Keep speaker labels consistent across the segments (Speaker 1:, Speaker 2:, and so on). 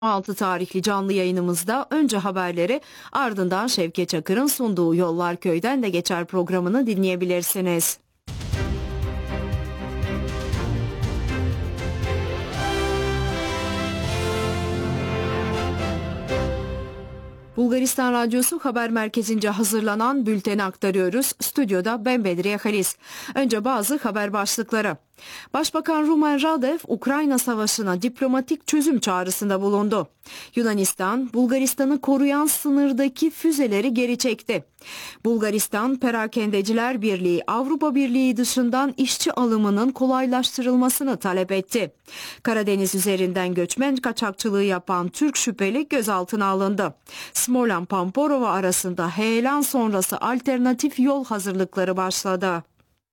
Speaker 1: 6 tarihli canlı yayınımızda önce haberleri, ardından Şevket Çakır'ın sunduğu Yollar Köy'den de geçer programını dinleyebilirsiniz. Bulgaristan Radyosu Haber Merkezi'nce hazırlanan bülteni aktarıyoruz. Stüdyoda ben Bedriye Halis. Önce bazı haber başlıkları. Başbakan Rumen Radev, Ukrayna Savaşı'na diplomatik çözüm çağrısında bulundu. Yunanistan, Bulgaristan'ı koruyan sınırdaki füzeleri geri çekti. Bulgaristan, Perakendeciler Birliği, Avrupa Birliği dışından işçi alımının kolaylaştırılmasını talep etti. Karadeniz üzerinden göçmen kaçakçılığı yapan Türk şüpheli gözaltına alındı. Smolan-Pamporova arasında heyelan sonrası alternatif yol hazırlıkları başladı.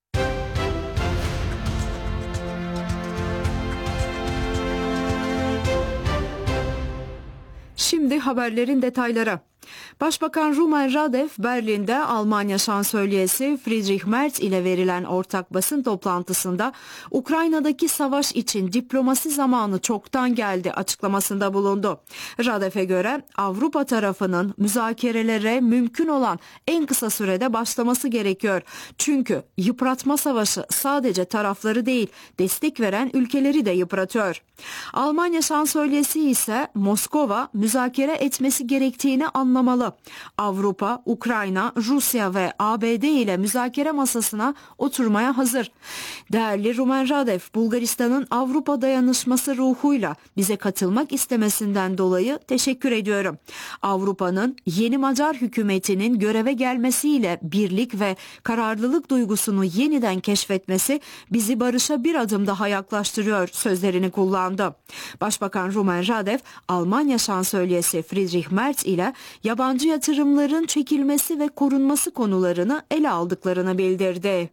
Speaker 1: Şimdi haberlerin detayları. Başbakan Rumen Radev, Berlin'de Almanya Şansölyesi Friedrich Merz ile verilen ortak basın toplantısında Ukrayna'daki savaş için diplomasi zamanı çoktan geldi açıklamasında bulundu. Radev'e göre Avrupa tarafının müzakerelere mümkün olan en kısa sürede başlaması gerekiyor. Çünkü yıpratma savaşı sadece tarafları değil, destek veren ülkeleri de yıpratıyor. Almanya Şansölyesi ise Moskova müzakere etmesi gerektiğini anlamalı. Avrupa, Ukrayna, Rusya ve ABD ile müzakere masasına oturmaya hazır. Değerli Rumen Radev, Bulgaristan'ın Avrupa dayanışması ruhuyla bize katılmak istemesinden dolayı teşekkür ediyorum. Avrupa'nın yeni Macar hükümetinin göreve gelmesiyle birlik ve kararlılık duygusunu yeniden keşfetmesi bizi barışa bir adım daha yaklaştırıyor sözlerini kullandı. Başbakan Rumen Radev, Almanya Şansölyesi Friedrich Merz ile yabancı yatırımların çekilmesi ve korunması konularını ele aldıklarını bildirdi.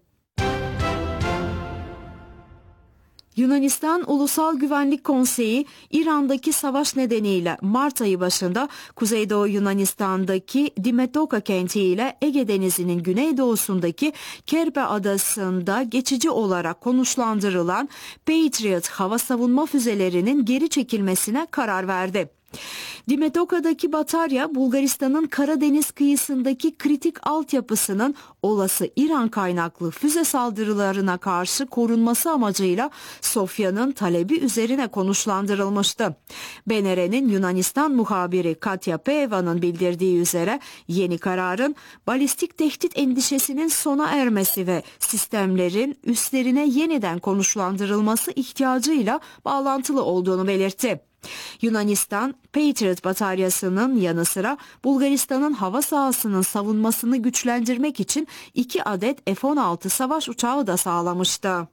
Speaker 1: Yunanistan Ulusal Güvenlik Konseyi, İran'daki savaş nedeniyle Mart ayı başında Kuzeydoğu Yunanistan'daki Dimetoka kenti ile Ege Denizi'nin güneydoğusundaki Kerpe Adası'nda geçici olarak konuşlandırılan Patriot hava savunma füzelerinin geri çekilmesine karar verdi. Dimetoka'daki batarya, Bulgaristan'ın Karadeniz kıyısındaki kritik altyapısının olası İran kaynaklı füze saldırılarına karşı korunması amacıyla Sofya'nın talebi üzerine konuşlandırılmıştı. BNR'nin Yunanistan muhabiri Katya Peeva'nın bildirdiği üzere yeni kararın balistik tehdit endişesinin sona ermesi ve sistemlerin üslerine yeniden konuşlandırılması ihtiyacıyla bağlantılı olduğunu belirtti. Yunanistan, Patriot bataryasının yanı sıra Bulgaristan'ın hava sahasının savunmasını güçlendirmek için 2 adet F-16 savaş uçağı da sağlamıştı.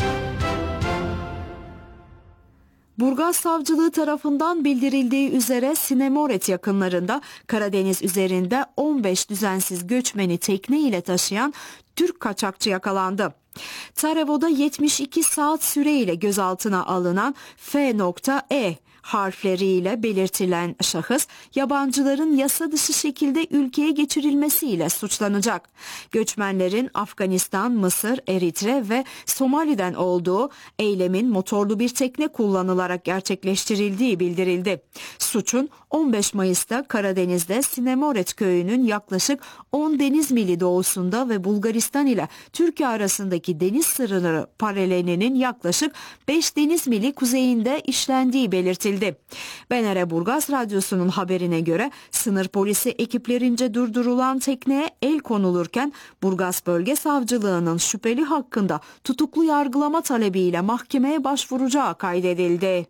Speaker 1: Burgaz Savcılığı tarafından bildirildiği üzere Sinemoret yakınlarında Karadeniz üzerinde 15 düzensiz göçmeni tekne ile taşıyan Türk kaçakçı yakalandı. Sarajevo'da 72 saat süreyle gözaltına alınan F.E harfleriyle belirtilen şahıs, yabancıların yasa dışı şekilde ülkeye geçirilmesiyle suçlanacak. Göçmenlerin Afganistan, Mısır, Eritre ve Somali'den olduğu, eylemin motorlu bir tekne kullanılarak gerçekleştirildiği bildirildi. Suçun 15 Mayıs'ta Karadeniz'de Sinemoret köyünün yaklaşık 10 deniz mili doğusunda ve Bulgaristan ile Türkiye arasındaki deniz sınırı paralelinin yaklaşık 5 deniz mili kuzeyinde işlendiği belirtildi. BNR Burgaz Radyosu'nun haberine göre sınır polisi ekiplerince durdurulan tekneye el konulurken Burgaz Bölge Savcılığı'nın şüpheli hakkında tutuklu yargılama talebiyle mahkemeye başvuracağı kaydedildi.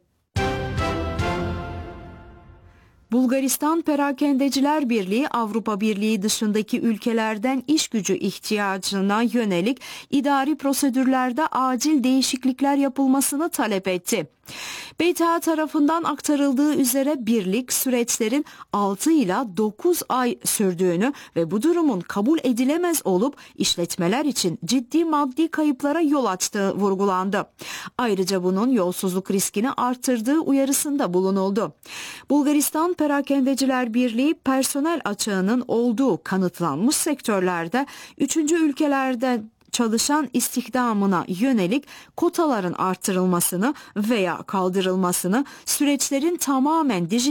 Speaker 1: Bulgaristan Perakendeciler Birliği, Avrupa Birliği dışındaki ülkelerden iş gücü ihtiyacına yönelik idari prosedürlerde acil değişiklikler yapılmasını talep etti. BTA tarafından aktarıldığı üzere birlik süreçlerin 6 ila 9 ay sürdüğünü ve bu durumun kabul edilemez olup işletmeler için ciddi maddi kayıplara yol açtığı vurgulandı. Ayrıca bunun yolsuzluk riskini artırdığı uyarısında bulunuldu. Bulgaristan Perakendeciler Birliği, personel açığının olduğu kanıtlanmış sektörlerde 3. ülkelerden çalışan istihdamına yönelik kotaların artırılmasını veya kaldırılmasını, süreçlerin tamamen dijital